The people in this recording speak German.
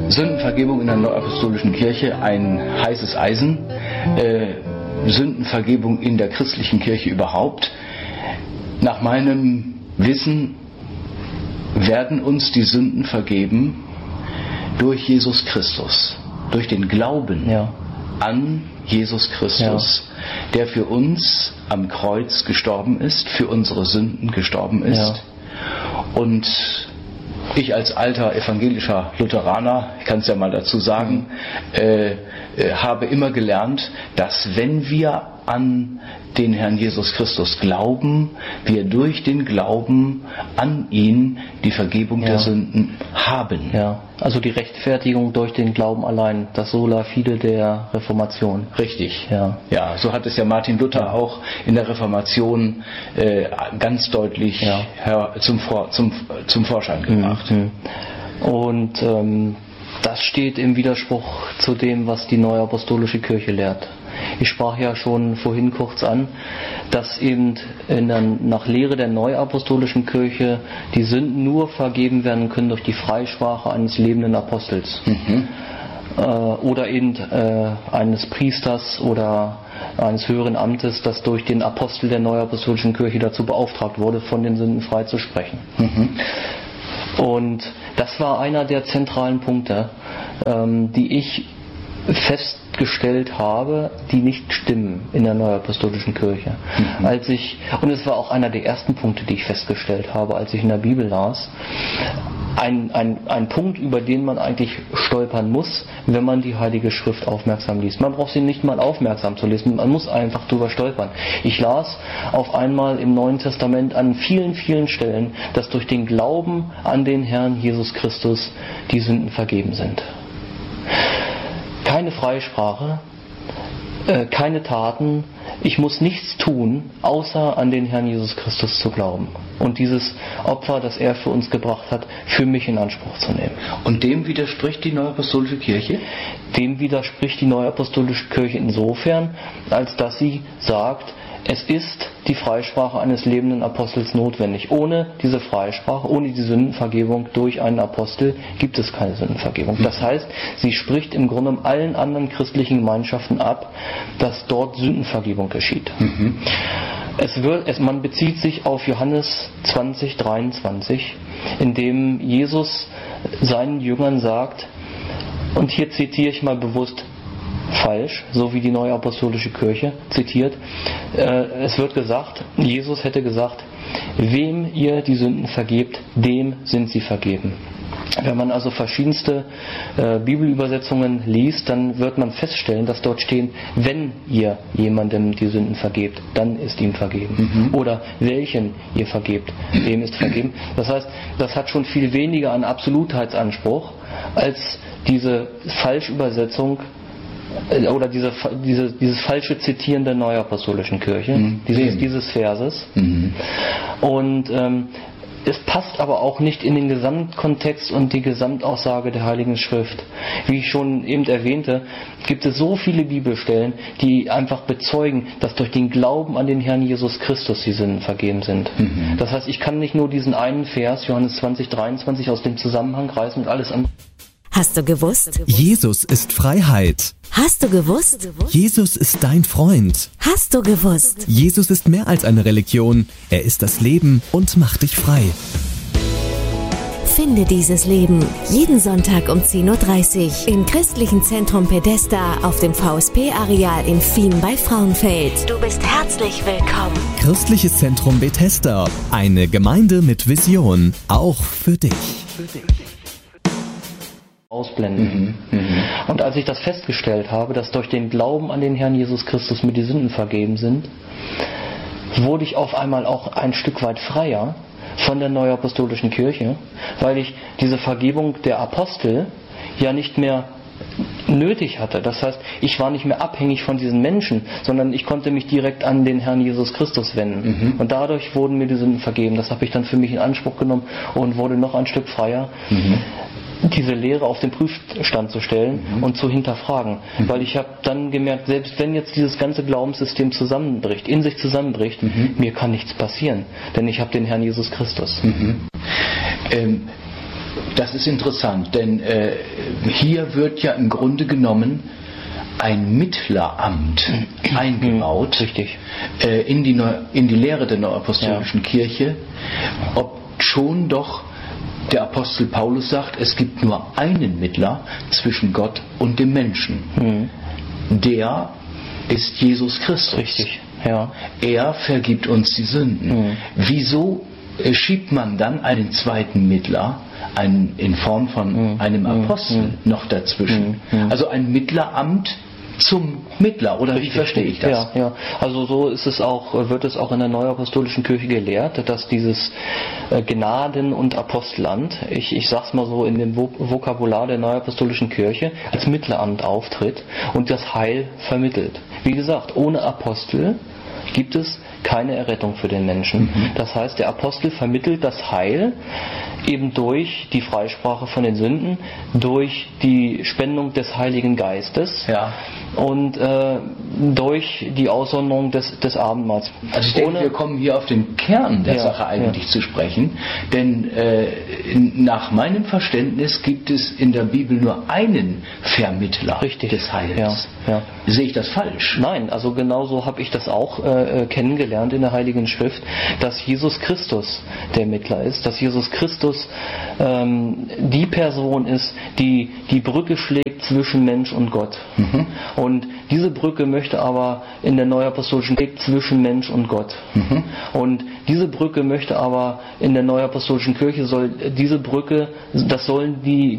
Sündenvergebung in der Neuapostolischen Kirche ein heißes Eisen. Sündenvergebung in der christlichen Kirche überhaupt. Nach meinem Wissen werden uns die Sünden vergeben durch Jesus Christus, durch den Glauben an Jesus Christus, der für uns am Kreuz gestorben ist, für unsere Sünden gestorben ist. Und ich als alter evangelischer Lutheraner, ich kann es ja mal dazu sagen, habe immer gelernt, dass wenn wir an den Herrn Jesus Christus glauben, wir durch den Glauben an ihn die Vergebung der Sünden haben. Ja, also die Rechtfertigung durch den Glauben allein, das Sola Fide der Reformation. Richtig. Ja, so hat es ja Martin Luther auch in der Reformation ganz deutlich zum Vorschein gebracht. Und das steht im Widerspruch zu dem, was die Neuapostolische Kirche lehrt. Ich sprach ja schon vorhin kurz an, dass eben nach Lehre der Neuapostolischen Kirche die Sünden nur vergeben werden können durch die Freisprache eines lebenden Apostels. Oder eben eines Priesters oder eines höheren Amtes, das durch den Apostel der Neuapostolischen Kirche dazu beauftragt wurde, von den Sünden frei zu sprechen. Und das war einer der zentralen Punkte, die ich festgestellt habe, die nicht stimmen in der Neuapostolischen Kirche. Und es war auch einer der ersten Punkte, die ich festgestellt habe, als ich in der Bibel las. Ein Punkt, über den man eigentlich stolpern muss, wenn man die Heilige Schrift aufmerksam liest. Man braucht sie nicht mal aufmerksam zu lesen, man muss einfach drüber stolpern. Ich las auf einmal im Neuen Testament an vielen, vielen Stellen, dass durch den Glauben an den Herrn Jesus Christus die Sünden vergeben sind. Keine Freisprache, keine Taten, ich muss nichts tun, außer an den Herrn Jesus Christus zu glauben und dieses Opfer, das er für uns gebracht hat, für mich in Anspruch zu nehmen. Und dem widerspricht die Neuapostolische Kirche? Dem widerspricht die Neuapostolische Kirche insofern, als dass sie sagt, es ist die Freisprache eines lebenden Apostels notwendig. Ohne diese Freisprache, ohne die Sündenvergebung durch einen Apostel gibt es keine Sündenvergebung. Das heißt, sie spricht im Grunde allen anderen christlichen Gemeinschaften ab, dass dort Sündenvergebung geschieht. Man bezieht sich auf Johannes 20,23, in dem Jesus seinen Jüngern sagt, und hier zitiere ich mal bewusst falsch, so wie die Neuapostolische Kirche zitiert. Es wird gesagt, Jesus hätte gesagt, wem ihr die Sünden vergebt, dem sind sie vergeben. Wenn man also verschiedenste Bibelübersetzungen liest, dann wird man feststellen, dass dort stehen, wenn ihr jemandem die Sünden vergebt, dann ist ihm vergeben. Oder welchen ihr vergebt, dem ist vergeben. Das heißt, das hat schon viel weniger an Absolutheitsanspruch als diese Falschübersetzung oder dieses falsche Zitieren der Neuapostolischen Kirche, dieses Verses. Und es passt aber auch nicht in den Gesamtkontext und die Gesamtaussage der Heiligen Schrift. Wie ich schon eben erwähnte, gibt es so viele Bibelstellen, die einfach bezeugen, dass durch den Glauben an den Herrn Jesus Christus die Sünden vergeben sind. Das heißt, ich kann nicht nur diesen einen Vers, Johannes 20,23, aus dem Zusammenhang reißen und alles andere. Hast du gewusst? Jesus ist Freiheit. Hast du gewusst? Jesus ist dein Freund. Hast du gewusst? Jesus ist mehr als eine Religion. Er ist das Leben und macht dich frei. Finde dieses Leben jeden Sonntag um 10.30 Uhr im Christlichen Zentrum Pedesta auf dem VSP-Areal in Fien bei Frauenfeld. Du bist herzlich willkommen. Christliches Zentrum Bethesda. Eine Gemeinde mit Vision. Auch für dich. Ausblenden. Und als ich das festgestellt habe, dass durch den Glauben an den Herrn Jesus Christus mir die Sünden vergeben sind, wurde ich auf einmal auch ein Stück weit freier von der Neuapostolischen Kirche, weil ich diese Vergebung der Apostel ja nicht mehr nötig hatte. Das heißt, ich war nicht mehr abhängig von diesen Menschen, sondern ich konnte mich direkt an den Herrn Jesus Christus wenden. Und dadurch wurden mir die Sünden vergeben. Das habe ich dann für mich in Anspruch genommen und wurde noch ein Stück freier, diese Lehre auf den Prüfstand zu stellen und zu hinterfragen. Weil ich habe dann gemerkt, selbst wenn jetzt dieses ganze Glaubenssystem zusammenbricht, in sich zusammenbricht, mir kann nichts passieren, denn ich habe den Herrn Jesus Christus. Das ist interessant, denn hier wird ja im Grunde genommen ein Mittleramt eingebaut in die Lehre der Neuapostolischen Kirche, ob schon doch der Apostel Paulus sagt, es gibt nur einen Mittler zwischen Gott und dem Menschen. Der ist Jesus Christus. Richtig, ja. Er vergibt uns die Sünden. Wieso schiebt man dann einen zweiten Mittler, in Form von einem Apostel, noch dazwischen? Also ein Mittleramt zum Mittler, oder wie verstehe ich das? Ja. Also so ist es auch, wird es auch in der Neuapostolischen Kirche gelehrt, dass dieses Gnaden- und Apostelamt, ich sag's mal so in dem Vokabular der Neuapostolischen Kirche, als Mittleramt auftritt und das Heil vermittelt. Wie gesagt, ohne Apostel gibt es keine Errettung für den Menschen. Das heißt, der Apostel vermittelt das Heil eben durch die Freisprache von den Sünden, durch die Spendung des Heiligen Geistes und durch die Aussonderung des Abendmahls. Also ich denke, wir kommen hier auf den Kern der Sache eigentlich zu sprechen, denn nach meinem Verständnis gibt es in der Bibel nur einen Vermittler des Heils. Sehe ich das falsch? Nein, also genauso habe ich das auch kennengelernt in der Heiligen Schrift, dass Jesus Christus der Mittler ist, dass Jesus Christus die Person ist, die die Brücke schlägt zwischen Mensch und Gott. Und diese Brücke möchte aber in der Neuapostolischen Kirche zwischen Mensch und Gott. Und diese Brücke möchte aber in der Neuapostolischen Kirche das sollen die